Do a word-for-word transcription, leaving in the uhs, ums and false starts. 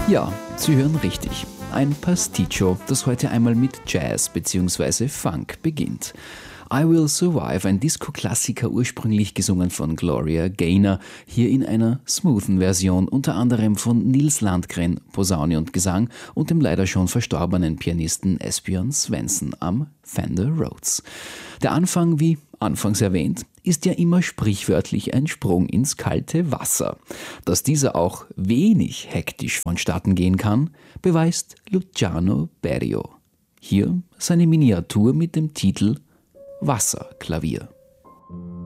Ja, Sie hören richtig. Ein Pasticcio, das heute einmal mit Jazz bzw. Funk beginnt. I Will Survive, ein Disco-Klassiker, ursprünglich gesungen von Gloria Gaynor, hier in einer smoothen Version, unter anderem von Nils Landgren, Posaune und Gesang, und dem leider schon verstorbenen Pianisten Esbjörn Svensson am Fender Rhodes. Der Anfang, wie anfangs erwähnt, ist ja immer sprichwörtlich ein Sprung ins kalte Wasser. Dass dieser auch wenig hektisch vonstatten gehen kann, beweist Luciano Berio. Hier seine Miniatur mit dem Titel Wasserklavier.